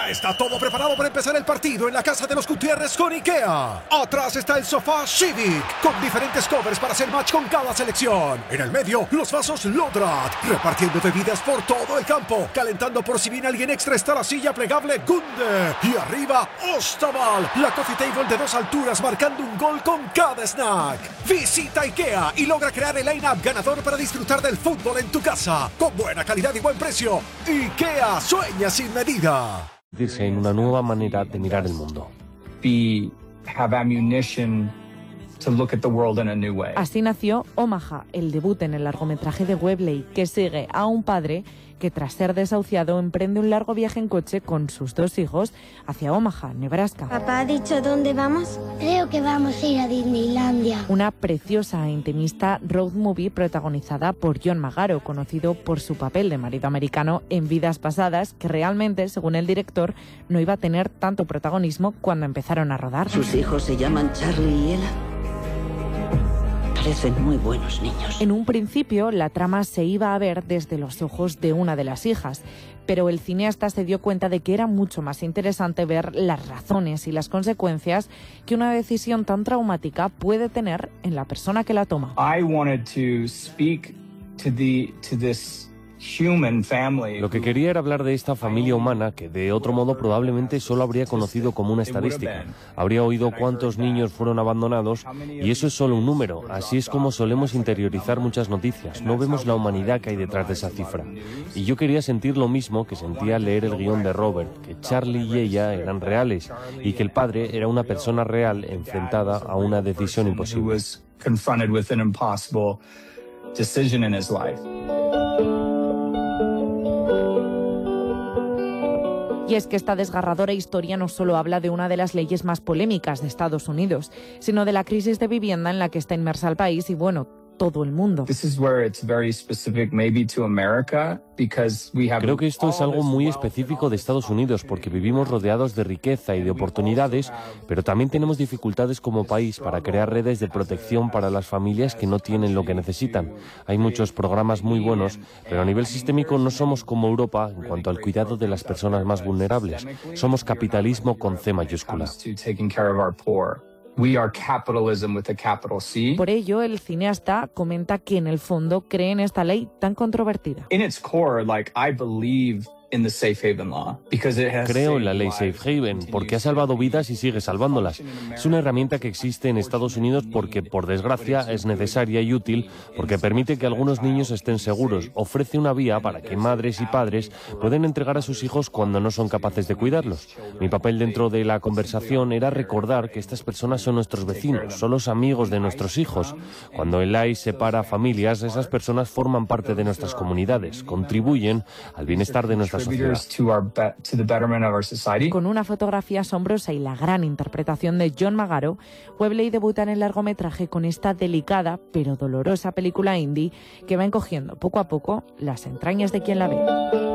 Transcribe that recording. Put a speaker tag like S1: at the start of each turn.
S1: Ya está todo preparado para empezar el partido en la casa de los Gutiérrez con IKEA. Atrás está el sofá Civic, con diferentes covers para hacer match con cada selección. En el medio, los vasos Lodrat, repartiendo bebidas por todo el campo. Calentando por si viene alguien extra está la silla plegable Gunde. Y arriba, Ostaval, la coffee table de 2 alturas marcando un gol con cada snack. Visita IKEA y logra crear el line-up ganador para disfrutar del fútbol en tu casa. Con buena calidad y buen precio. IKEA, sueña sin medida.
S2: En una nueva manera de mirar el mundo.
S3: Así nació Omaha, el debut en el largometraje de Webley, que sigue a un padre que tras ser desahuciado emprende un largo viaje en coche con sus 2 hijos hacia Omaha, Nebraska.
S4: ¿Papá ha dicho dónde vamos? Creo que vamos a ir a Disneylandia.
S3: Una preciosa e intimista road movie protagonizada por John Magaro, conocido por su papel de marido americano en Vidas Pasadas, que realmente, según el director, no iba a tener tanto protagonismo cuando empezaron a rodar.
S5: Sus hijos se llaman Charlie y Ella. Parecen muy buenos niños.
S3: En un principio, la trama se iba a ver desde los ojos de una de las hijas, pero el cineasta se dio cuenta de que era mucho más interesante ver las razones y las consecuencias que una decisión tan traumática puede tener en la persona que la toma.
S2: Lo que quería era hablar de esta familia humana que de otro modo probablemente solo habría conocido como una estadística. Habría oído cuántos niños fueron abandonados y eso es solo un número. Así es como solemos interiorizar muchas noticias. No vemos la humanidad que hay detrás de esa cifra. Y yo quería sentir lo mismo que sentía al leer el guión de Robert, que Charlie y ella eran reales y que el padre era una persona real enfrentada a una decisión imposible.
S3: Y es que esta desgarradora historia no solo habla de una de las leyes más polémicas de Estados Unidos, sino de la crisis de vivienda en la que está inmersa el país y, bueno, todo el mundo.
S2: Creo que esto es algo muy específico de Estados Unidos porque vivimos rodeados de riqueza y de oportunidades, pero también tenemos dificultades como país para crear redes de protección para las familias que no tienen lo que necesitan. Hay muchos programas muy buenos, pero a nivel sistémico no somos como Europa en cuanto al cuidado de las personas más vulnerables. Somos capitalismo con C mayúscula.
S3: Por ello, el cineasta comenta que en el fondo cree en esta ley tan controvertida.
S2: Creo en la ley Safe Haven porque ha salvado vidas y sigue salvándolas. Es una herramienta que existe en Estados Unidos porque, por desgracia, es necesaria y útil porque permite que algunos niños estén seguros. Ofrece una vía para que madres y padres puedan entregar a sus hijos cuando no son capaces de cuidarlos. Mi papel dentro de la conversación era recordar que estas personas son nuestros vecinos, son los amigos de nuestros hijos. Cuando el ICE separa familias, esas personas forman parte de nuestras comunidades, contribuyen al bienestar de nuestra sociedad.
S3: Con una fotografía asombrosa y la gran interpretación de John Magaro, Webley debuta en el largometraje con esta delicada pero dolorosa película indie que va encogiendo poco a poco las entrañas de quien la ve.